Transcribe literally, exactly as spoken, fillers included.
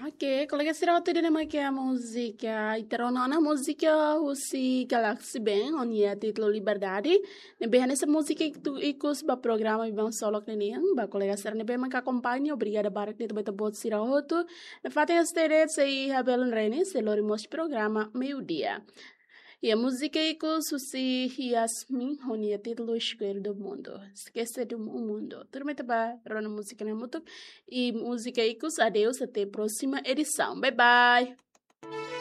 Ok, colega será tudo de que a música iterona na música usi Galaxy Band, onde é título Liberdade. Nebe nessa música que tu icus ba programa e vão solo que nem ba colega será nebe man ka acompanha obrigada barak de beta bot sira outro. Na fatem as teretes aí Rabel Rene, se lori mos programa meio-dia. E a música icus usi Yasmin, onde é título Esquerdo do Mundo. Esquecer do mundo. Tudo bem, tá? Rona música na muito. E música icus, adeus, até a próxima edição. Bye bye!